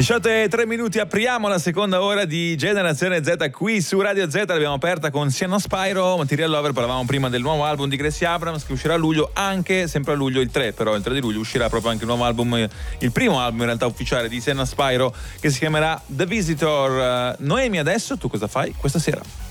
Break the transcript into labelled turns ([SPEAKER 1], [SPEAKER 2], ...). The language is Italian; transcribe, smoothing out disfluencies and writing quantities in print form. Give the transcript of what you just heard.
[SPEAKER 1] 18:03, apriamo la seconda ora di Generazione Z qui su Radio Z. L'abbiamo aperta con Sienna Spyro, Material Lover. Parlavamo prima del nuovo album di Gracie Abrams che uscirà a luglio, anche sempre a luglio il 3, però il 3 di luglio uscirà proprio anche il nuovo album, il primo album in realtà ufficiale di Sienna Spyro, che si chiamerà The Visitor. Noemi, adesso tu cosa fai questa sera?